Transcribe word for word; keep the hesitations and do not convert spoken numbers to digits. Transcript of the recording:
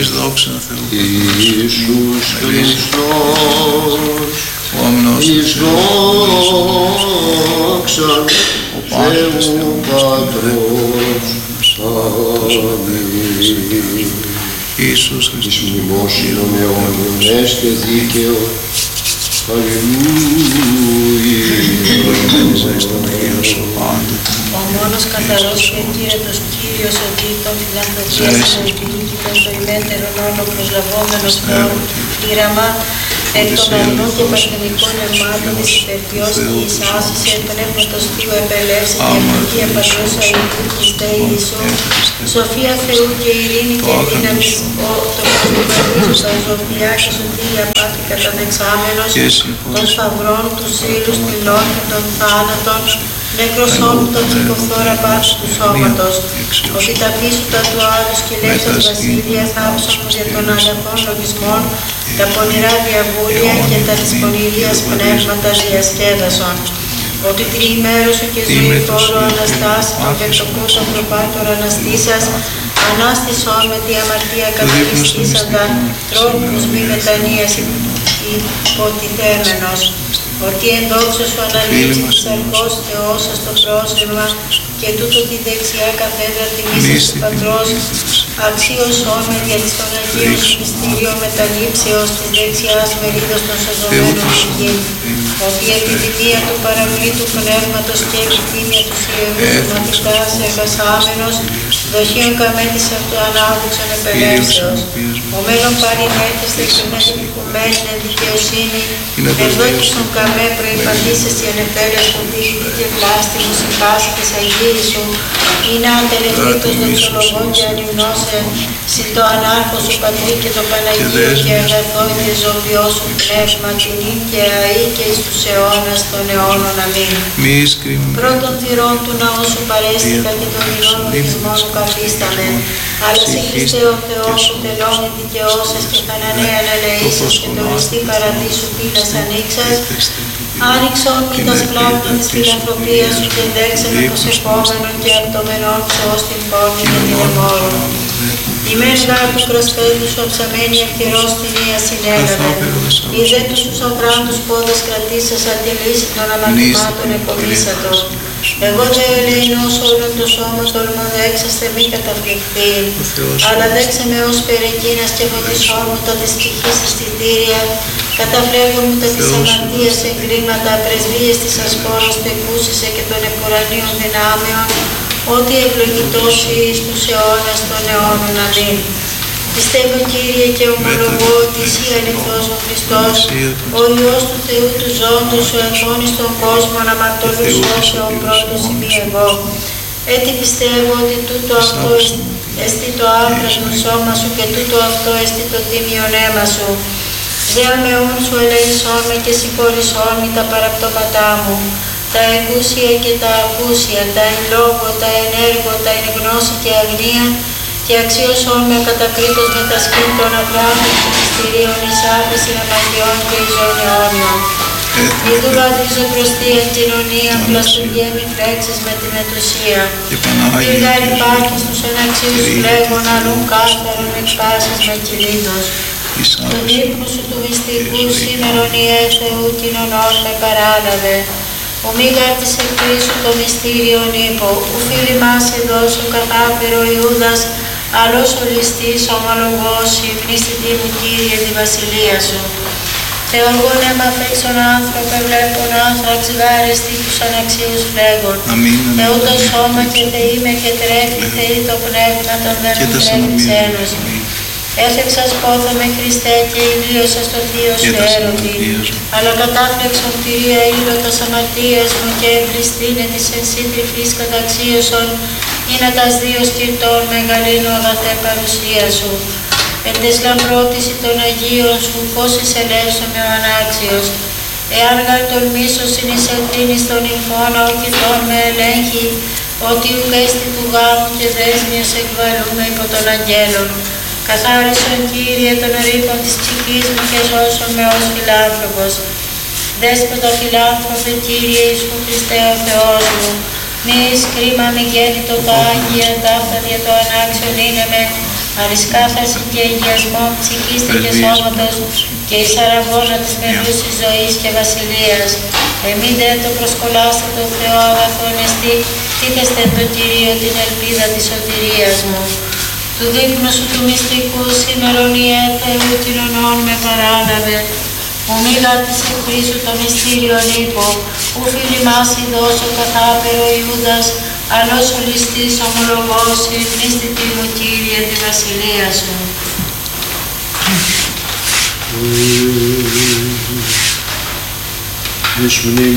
εις δόξα Θεού. Ιησούς Χριστός, εις δόξα Θεού Πατρός. Αμήν. Ιησούς Χριστός, εις μνημόσυνον αιώνιον έστε δίκαιο. Ο μόνος καθαρός και κύρωτος Κύριος ο Τίτων φιλανθρωπίας και επιτυχητός ο ημέτερον όλο προσλαβόμενος φόρου πείραμα εκ των αρνών και παρθενικών ερμάτων της υπερπιός και εις άσυσε πνεύματος Θείου επελεύσει και ευλογία Πατρός αητού Χριστέ Ιησού, σοφία Θεού και ειρήνη και δύναμη το κοσμοπαρούς τα ζωφιά και σωτήρια πάθη καταδεξάμενος των σταυρών, τους ήλους, πυλών και των θάνατων, νεκροσώμου των ψυχοφθόρα πάθη του σώματος, ότι τα πίσουτα του Άλλου σκελέτος βασίλεια θάψον για των αγαθών λογισμών, τα πονηρά διαβούλια και τα της πονηρίας πνεύματα διασκέδασον. Ότι τριημέρωσου και ζωή φόρο αναστάσει των πεπτοκούσων προπάτωρα αναστήσας, ανάστησόν με τη αμαρτία καταριστήσαντα, τρόπους μη μετανοίας υποτιθέμενος. Ότι εν δόξα σου αναλύσει της αρκός Θεός στο πρόσλημα και τούτο τη δεξιά καθέδρα τιμήσας του Πατρός, αξίωσόν με δια της των Αγίων σου μυστήριο μεταλήψεως της δεξιάς μερίδος των σωζωμένων στη γη. Ότι η επιδημία του παρακλήτου πνεύματος και επιθύμια τους ιερούς μαθητάς εργασάμενος, δοχείων καμέτης αυτού ανάδειξον επελεύσεως. Ο μέλλον παρημέτεστε και με την οικουμένη εν δικαιοσύνη, ευδόκησον καμέ προϋπαντήσεις η ανεφέρεια του δίχτη και πλάστη μου συμπάση της Αγίης σου, είναι ατελευτήτως δοξολογών και ανυμνώσε, συν το ανάρχο σου Πατρί και το Παναγίο και αγαθό και ζωοποιό σου πνεύμα, την και αή και εις τους αιώνας των αιώνων. Αμήν. Πρώτον θυρών του ναού σου παρέστηκα και των υλών λογισμών σου καθίσταμε, αλλά σε Χριστέ ο Θεός σου τελώνει δικαιώσες και κανανέαν ελεήσεις και το ληστή παραδείσου πύλας ανοίξας, άνοιξον μη τα σπλάκνα της φιλανθρωπίας σου και δέξε με προσευχόμενον και απτωμενών σου ως την πόρνη και την εμόρων. Η μέργα του κροσπέδου σου αψαμένη ευθυρός την ία συνέλαβε. Οι δε τους τους αφράντους πόδας κρατήσας αντιλήσει των αμαρτημάτων επομίσατο. Εγώ δε ελεηνός όλον το σώμα τολμώ δέξαστε μη καταφλιχθεί. Αλλά δέξε με ως περικίνας και φωτισόν μου τα της ψυχής αισθητήρια. Καταφλέγω μου τα της αμαρτίας εγκρήματα, πρεσβείες της ασπόρος του εκούσισε και των επουρανίων δυνάμεων, ότι ευλογητός εις τους αιώνας των αιώνων. Αμήν. Πιστεύω Κύριε και ομολογώ ότι εσύ αληθώς ο Χριστός, ο Υιός του Θεού του ζώντος, ο εφώνης στον κόσμο να αμαρτωλούς ώσε ο πρώτος ημί εγώ. Έτσι πιστεύω ότι τούτο αυτό εστί το άκραστο σώμα σου και τούτο αυτό εστί το τίμιον αίμα σου. Δε αμεούν σου ελεησόν με και συγχωρησόν με τα παραπτώματά μου, τα εκούσια και τα ακούσια, τα εν λόγω, τα εν έργο, τα εν γνώση και αγνία, και αξίωσόν με κατακρίτως με τα σκήνη των αγράμμων του μυστηρίων εις άφησιν αμαγιών και εις ζών αιώνιων. Μη του βαδίζω προς τη εν κοινωνία, πλαστουργέ μη φρέξεις με τη μετουσία. Τι γάρ υπάρχεις τους αναξίους λέγον αλλού κάθαρον εκπάσεις με κυλίδος. Του ύπνου σου του μυστικού σήμερον Ιε Θεού κοινωνών με παράλαβε. Ο μήγαρ της εχθρής σου το μυστήριον ύπο, ου φίλοι μας εδώσου καθάφερο Ιούδας, αλλός ο ληστής ομολογός υμνίστητη μου Κύριε τη βασιλεία σου. Θεογόν εμαθέξον άνθρωπε βλέπουν άνθραξ γάρεστη τους αναξίους φλέγων. Θεού το σώμα και Θεή με και τρέφει, Θεή το πνεύμα των δεν μου τρέφει ξένος. Έφεξας πόθο με Χριστέ και ηλίωσα στο θείο σου έρωτη, αλλά κατάφλεξον Κυρία ήλωτας αμαρτίας μου και εμπριστήνε της εν σύντριφης καταξίωσον, είναι τας δύο σκυρτών μεγαλύνου αγαθέ παρουσία σου. Εν τες λαμπρότηση των Αγίων σου, φως εισελεύσομαι ο ανάξιος. Εάν γαρ τολμήσω συνεισελθήνεις των νυμφών, οκητών με ελέγχει, ότι ουκ έστι του γάμου και δέσμιος εκβαλούμε υπό των αγγέλων. Καθάρισον Κύριε των ρήπων της ψυχής μου και σώσον με ως φιλάνθρωπος. Δέσποτα φιλάνθρωπε Κύριε Ιησού Χριστέ ο Θεός μου, μη εις κρίμα μη γέννητο τα Άγια ταύτα δια το ανάξιον είναι με, αρισκάθαρση και αγιασμό ψυχής και σώματος και εις αραγώνα της μερούσης ζωής και βασιλείας. Εμείς δε το προσκολάστε το Θεό αγαθόν εστί, τίθεστε το Κυρίο την ελπίδα της σωτηρίας μου. Του δείπνου σου του μυστικού σήμερον η έθερου κοινωνών με παράλαβε. Μου μίλα της εκχρήσου το μυστήριον ύπο, ου φιλημάς δώσω καθάπερο Ιούδας, αλλός ο ληστής ομολογώσει, μνήστητη μου Κύριε τη βασιλεία σου.